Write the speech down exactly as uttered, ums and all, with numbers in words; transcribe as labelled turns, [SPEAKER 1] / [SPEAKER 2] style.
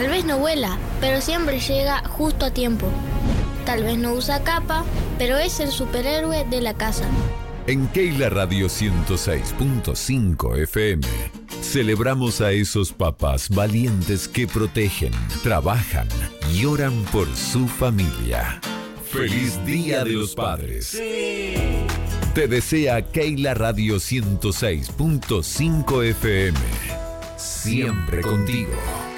[SPEAKER 1] Tal vez no vuela, pero siempre llega justo a tiempo. Tal vez no usa capa, pero es el superhéroe de la casa.
[SPEAKER 2] En Keila Radio ciento seis punto cinco F M celebramos a esos papás valientes que protegen, trabajan y oran por su familia. ¡Feliz Día de los Padres!
[SPEAKER 3] Sí.
[SPEAKER 2] Te desea Keila Radio ciento seis punto cinco F M. Siempre contigo.